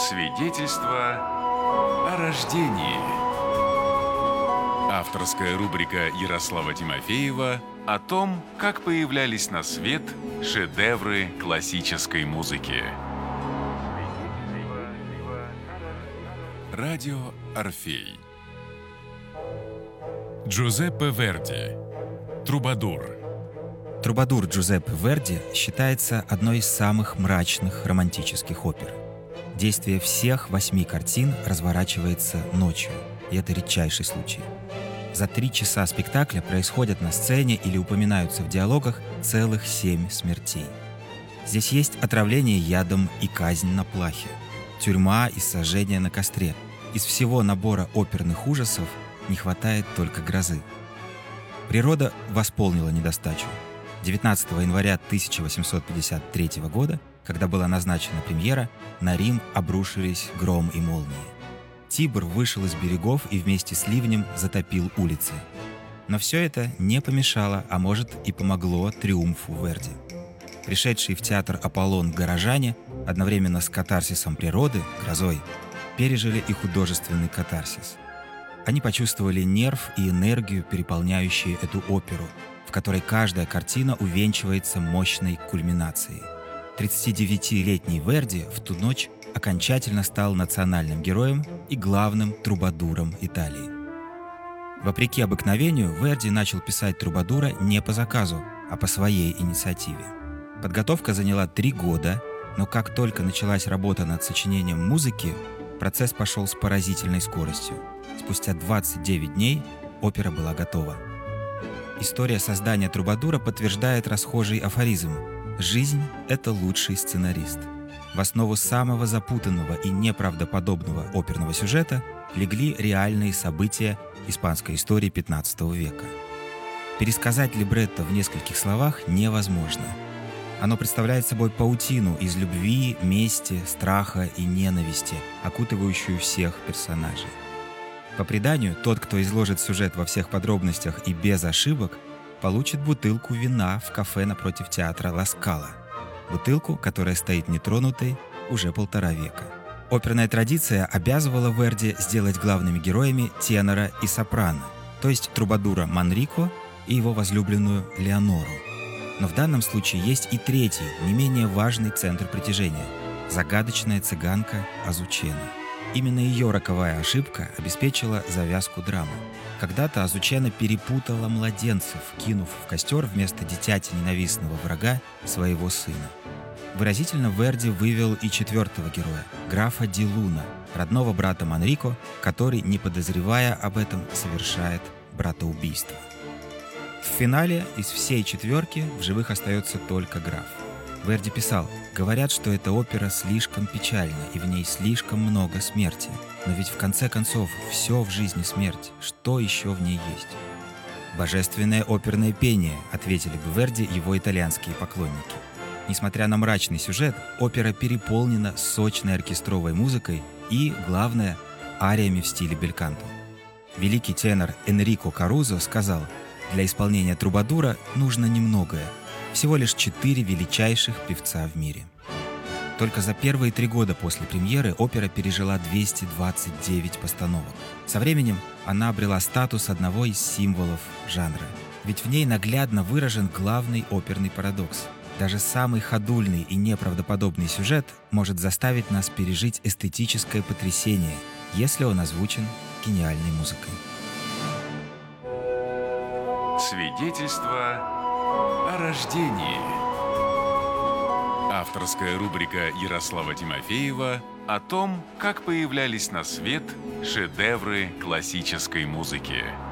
Свидетельство о рождении. Авторская рубрика Ярослава Тимофеева о том, как появлялись на свет шедевры классической музыки. Радио Орфей. Джузеппе Верди. Трубадур. «Трубадур» Джузеппе Верди считается одной из самых мрачных романтических опер. Действие всех 8 картин разворачивается ночью, и это редчайший случай. За 3 часа спектакля происходят на сцене или упоминаются в диалогах целых 7 смертей. Здесь есть отравление ядом и казнь на плахе, тюрьма и сожжение на костре. Из всего набора оперных ужасов не хватает только грозы. Природа восполнила недостачу. 19 января 1853 года, когда была назначена премьера, на Рим обрушились гром и молнии. Тибр вышел из берегов и вместе с ливнем затопил улицы. Но все это не помешало, а может и помогло триумфу Верди. Пришедшие в театр Аполлон горожане одновременно с катарсисом природы, грозой, пережили и художественный катарсис. Они почувствовали нерв и энергию, переполняющие эту оперу, в которой каждая картина увенчивается мощной кульминацией. 39-летний Верди в ту ночь окончательно стал национальным героем и главным трубадуром Италии. Вопреки обыкновению, Верди начал писать трубадура не по заказу, а по своей инициативе. Подготовка заняла 3 года, но как только началась работа над сочинением музыки, процесс пошел с поразительной скоростью. Спустя 29 дней опера была готова. История создания трубадура подтверждает расхожий афоризм: «Жизнь — это лучший сценарист». В основу самого запутанного и неправдоподобного оперного сюжета легли реальные события испанской истории XV века. Пересказать либретто в нескольких словах невозможно. Оно представляет собой паутину из любви, мести, страха и ненависти, окутывающую всех персонажей. По преданию, тот, кто изложит сюжет во всех подробностях и без ошибок, получит бутылку вина в кафе напротив театра Ла Скала. Бутылку, которая стоит нетронутой уже 1,5 века. Оперная традиция обязывала Верди сделать главными героями тенора и сопрано, то есть трубадура Манрико и его возлюбленную Леонору. Но в данном случае есть и третий, не менее важный центр притяжения – загадочная цыганка Азучена. Именно ее роковая ошибка обеспечила завязку драмы. Когда-то Азучена перепутала младенцев, кинув в костер вместо дитяти ненавистного врага своего сына. Выразительно Верди вывел и 4-го героя, графа Ди Луна, родного брата Манрико, который, не подозревая об этом, совершает братоубийство. В финале из всей 4-ки в живых остается только граф. Верди писал: «Говорят, что эта опера слишком печальна, и в ней слишком много смерти. Но ведь в конце концов все в жизни смерть. Что еще в ней есть?» «Божественное оперное пение», — ответили бы Верди его итальянские поклонники. Несмотря на мрачный сюжет, опера переполнена сочной оркестровой музыкой и, главное, ариями в стиле бельканто. Великий тенор Энрико Карузо сказал: «Для исполнения трубадура нужно немногое. Всего лишь 4 величайших певца в мире». Только за первые 3 года после премьеры опера пережила 229 постановок. Со временем она обрела статус одного из символов жанра. Ведь в ней наглядно выражен главный оперный парадокс. Даже самый ходульный и неправдоподобный сюжет может заставить нас пережить эстетическое потрясение, если он озвучен гениальной музыкой. Свидетельство о рождении. Авторская рубрика Ярослава Тимофеева о том, как появлялись на свет шедевры классической музыки.